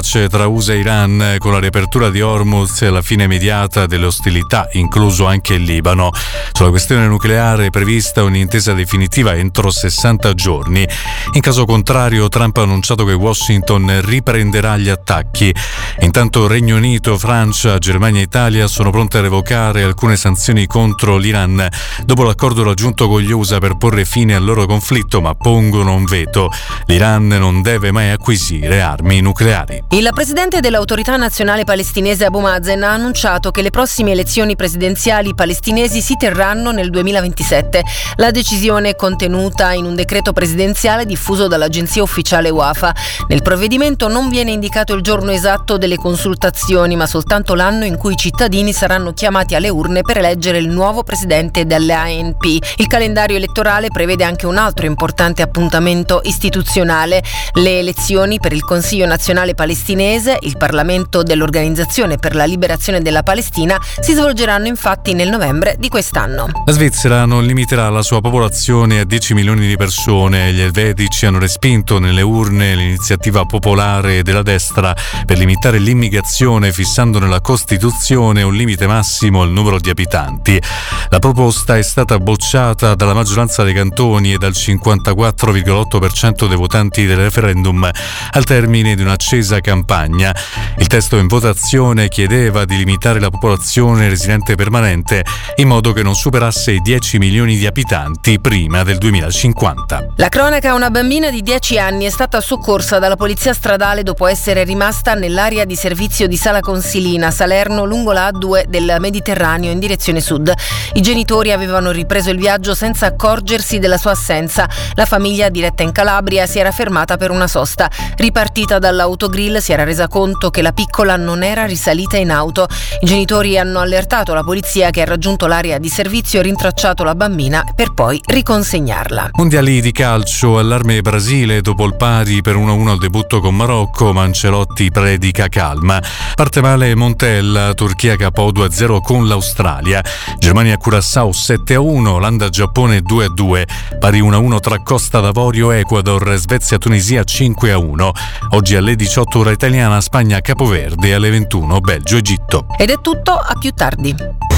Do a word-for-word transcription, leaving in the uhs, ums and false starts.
pace tra U S A e Iran con la riapertura di Hormuz e la fine immediata delle ostilità, incluso anche il Libano. Sulla questione nucleare è prevista un'intesa definitiva entro sessanta giorni. In caso contrario, Trump ha annunciato che Washington riprenderà gli attacchi. Intanto Regno Unito, Francia, Germania e Italia sono pronte a revocare alcune sanzioni contro l'Iran dopo l'accordo raggiunto con gli U S A per porre fine al loro conflitto, ma pongono un veto. L'Iran non deve mai acquisire armi nucleari. Il presidente dell'Autorità Nazionale Palestinese Abu Mazen ha annunciato che le prossime elezioni presidenziali palestinesi si terranno nel duemilaventisette. La decisione è contenuta in un decreto presidenziale diffuso dall'agenzia ufficiale Wafa. Nel provvedimento non viene indicato il giorno esatto delle consultazioni, ma soltanto l'anno in cui i cittadini saranno chiamati alle urne per eleggere il nuovo presidente dell'A N P. Il calendario elettorale prevede anche un altro importante appuntamento istituzionale: le elezioni per il Consiglio Nazionale Palestinese, il Parlamento dell'Organizzazione per la Liberazione della Palestina, si svolgeranno infatti nel novembre di quest'anno. La Svizzera non limiterà la sua popolazione a dieci milioni di persone. Gli elvetici hanno respinto nelle urne l'iniziativa popolare della destra per limitare l'immigrazione, fissando nella Costituzione un limite massimo al numero di abitanti. La proposta è stata bocciata dalla maggioranza dei cantoni e dal cinquantaquattro virgola otto per cento dei votanti del referendum al termine di un'accesa campagna. Il testo in votazione chiedeva di limitare la popolazione residente permanente in modo che non superasse i dieci milioni di abitanti prima del duemilacinquanta. La cronaca: una bambina di dieci anni è stata soccorsa dalla polizia stradale dopo essere rimasta nell'area di servizio di Sala Consilina, Salerno, lungo la A due del Mediterraneo in direzione sud. I genitori avevano ripreso il viaggio senza accorgersi della sua assenza. La famiglia, diretta in Calabria, si era fermata per una sosta. Ripartita dall'autogrill, si era resa conto che la piccola non era risalita in auto. I genitori hanno allertato la polizia, che ha raggiunto l'area di servizio e rintracciato la bambina per poi riconsegnarla. Mondiali di calcio, allarme Brasile dopo il pari per uno a uno al debutto con Marocco, ma Ancelotti predica calma. Parte male Montella, Turchia K O due a zero con l'Australia. Germania Curaçao sette a uno, Olanda-Giappone due a due, pari uno a uno tra Costa d'Avorio e Ecuador, Svezia-Tunisia cinque a uno. Oggi alle diciotto ora italiana, Spagna-Capoverde, alle ventuno Belgio-Egitto. Ed è tutto, a più tardi.